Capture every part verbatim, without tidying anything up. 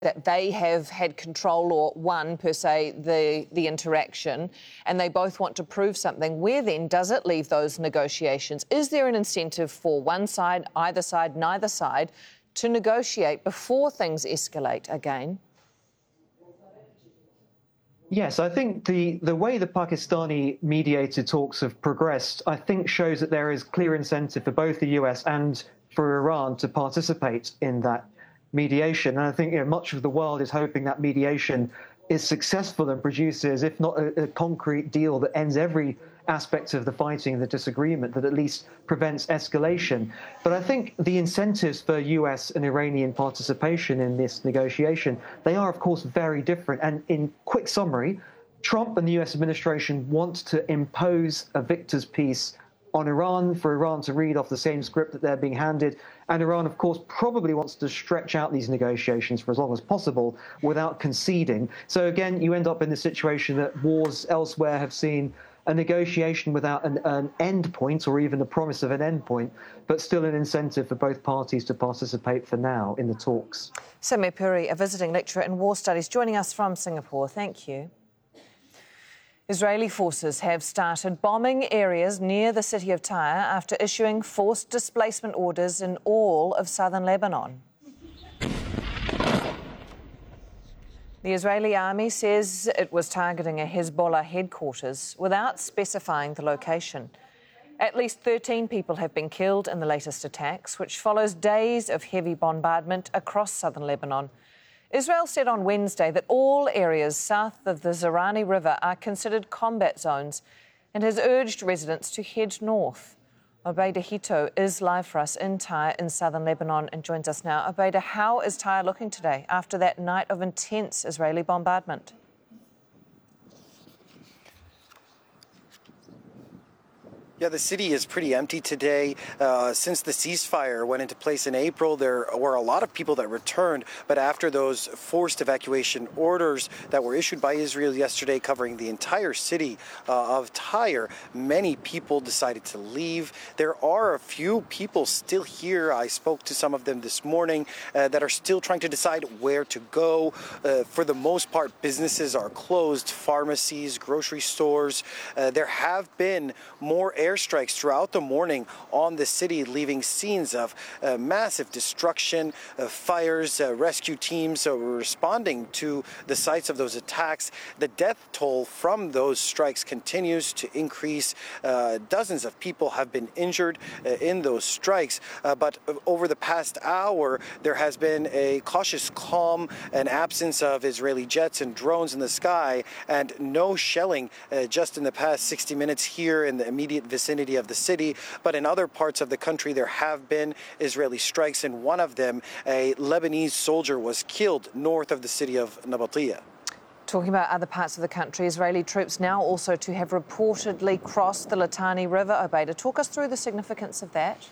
that they have had control or won, per se, the, the interaction, and they both want to prove something. Where then does it leave those negotiations? Is there an incentive for one side, either side, neither side, to negotiate before things escalate again? Yes, I think the, the way the Pakistani mediated talks have progressed, I think shows that there is clear incentive for both the U S and for Iran to participate in that mediation. And I think you know, much of the world is hoping that mediation is successful and produces, if not a, a concrete deal that ends every aspect of the fighting and the disagreement, that at least prevents escalation. But I think the incentives for U S and Iranian participation in this negotiation, they are, of course, very different. And in quick summary, Trump and the U S administration want to impose a victor's peace on Iran, for Iran to read off the same script that they're being handed. And Iran, of course, probably wants to stretch out these negotiations for as long as possible without conceding. So again, you end up in the situation that wars elsewhere have seen a negotiation without an, an end point or even the promise of an end point, but still an incentive for both parties to participate for now in the talks. Samir Puri, a visiting lecturer in war studies, joining us from Singapore. Thank you. Israeli forces have started bombing areas near the city of Tyre after issuing forced displacement orders in all of southern Lebanon. The Israeli army says it was targeting a Hezbollah headquarters without specifying the location. At least thirteen people have been killed in the latest attacks, which follows days of heavy bombardment across southern Lebanon. Israel said on Wednesday that all areas south of the Zerani River are considered combat zones and has urged residents to head north. Obeida Hito is live for us in Tyre in southern Lebanon and joins us now. Obeida, how is Tyre looking today after that night of intense Israeli bombardment? Yeah, the city is pretty empty today. Uh, since the ceasefire went into place in April, there were a lot of people that returned. But after those forced evacuation orders that were issued by Israel yesterday covering the entire city uh, of Tyre, many people decided to leave. There are a few people still here. I spoke to some of them this morning uh, that are still trying to decide where to go. Uh, for the most part, businesses are closed, pharmacies, grocery stores. Uh, there have been more air airstrikes throughout the morning on the city, leaving scenes of uh, massive destruction, uh, fires, uh, rescue teams uh, were responding to the sites of those attacks. The death toll from those strikes continues to increase. Uh, dozens of people have been injured uh, in those strikes, uh, but over the past hour, there has been a cautious calm, an absence of Israeli jets and drones in the sky, and no shelling uh, just in the past sixty minutes here in the immediate vicinity vicinity of the city, but in other parts of the country there have been Israeli strikes. In one of them, a Lebanese soldier was killed north of the city of Nabatiyah. Talking about other parts of the country, Israeli troops now also to have reportedly crossed the Litani River. Obeida, talk us through the significance of that.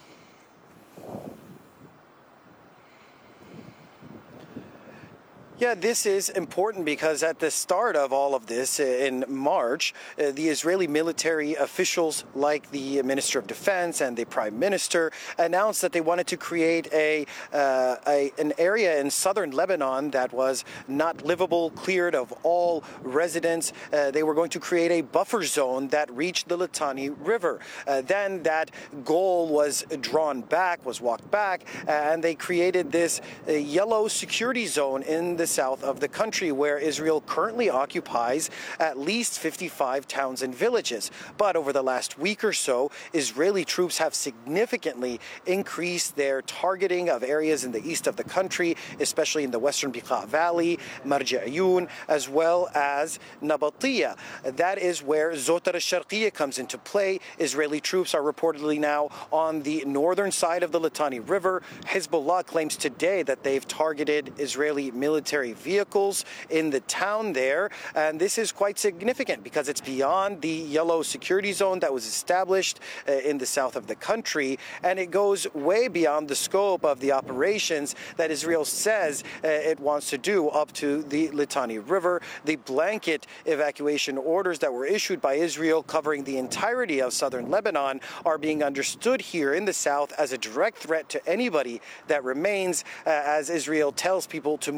Yeah, this is important because at the start of all of this in March, uh, the Israeli military officials like the Minister of Defense and the Prime Minister announced that they wanted to create a, uh, a an area in southern Lebanon that was not livable, cleared of all residents. Uh, they were going to create a buffer zone that reached the Litani River. Uh, then that goal was drawn back, was walked back, and they created this uh, yellow security zone in the south of the country, where Israel currently occupies at least fifty-five towns and villages. But over the last week or so, Israeli troops have significantly increased their targeting of areas in the east of the country, especially in the western Bekaa Valley, Marja Ayoun, as well as Nabatiyah. That is where Zotar al-Sharqiyya comes into play. Israeli troops are reportedly now on the northern side of the Litani River. Hezbollah claims today that they've targeted Israeli military vehicles in the town there, and this is quite significant because it's beyond the yellow security zone that was established uh, in the south of the country, and it goes way beyond the scope of the operations that Israel says uh, it wants to do up to the Litani River. The blanket evacuation orders that were issued by Israel covering the entirety of southern Lebanon are being understood here in the south as a direct threat to anybody that remains, uh, as Israel tells people to move north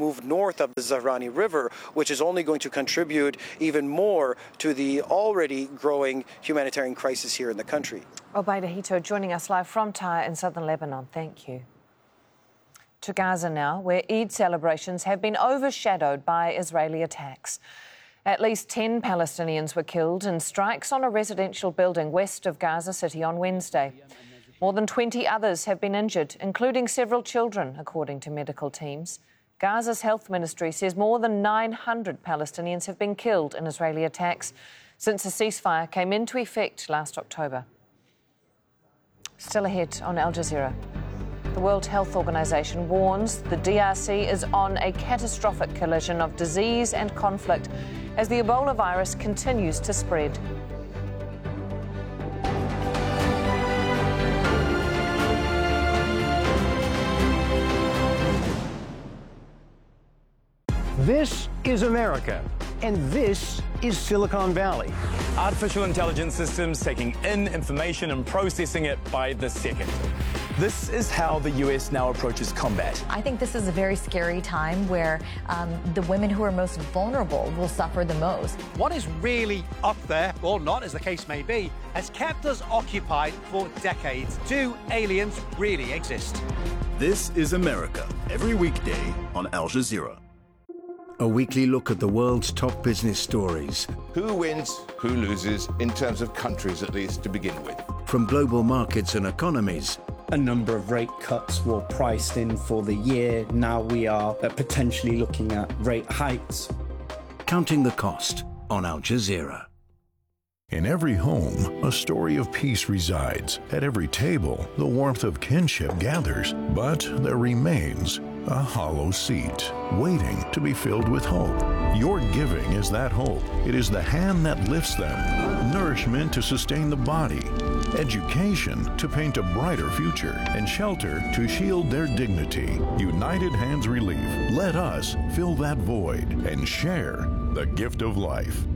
north of the Zahrani River, which is only going to contribute even more to the already growing humanitarian crisis here in the country. Obaida Hito joining us live from Tyre in southern Lebanon. Thank you. To Gaza now, where Eid celebrations have been overshadowed by Israeli attacks. At least ten Palestinians were killed in strikes on a residential building west of Gaza City on Wednesday. More than twenty others have been injured, including several children, according to medical teams. Gaza's health ministry says more than nine hundred Palestinians have been killed in Israeli attacks since a ceasefire came into effect last October. Still ahead on Al Jazeera. The World Health Organization warns the D R C is on a catastrophic collision of disease and conflict as the Ebola virus continues to spread. This is America, and this is Silicon Valley. Artificial intelligence systems taking in information and processing it by the second. This is how the U S now approaches combat. I think this is a very scary time where um, the women who are most vulnerable will suffer the most. What is really up there, or not as the case may be, has kept us occupied for decades. Do aliens really exist? This is America, every weekday on Al Jazeera. A weekly look at the world's top business stories. Who wins, who loses, in terms of countries at least to begin with. From global markets and economies. A number of rate cuts were priced in for the year. Now we are potentially looking at rate hikes. Counting the cost on Al Jazeera. In every home, a story of peace resides. At every table, the warmth of kinship gathers. But there remains a hollow seat, waiting to be filled with hope. Your giving is that hope. It is the hand that lifts them. Nourishment to sustain the body. Education to paint a brighter future. And shelter to shield their dignity. United Hands Relief. Let us fill that void and share the gift of life.